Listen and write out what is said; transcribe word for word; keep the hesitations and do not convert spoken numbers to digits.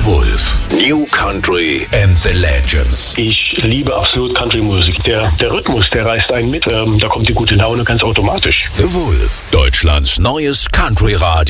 Wolf. New Country and the Legends. Ich liebe absolut Country-Musik. Der, der Rhythmus, der reißt einen mit. Ähm, da kommt die gute Laune ganz automatisch. The Wolf. Deutschlands neues Country-Radio.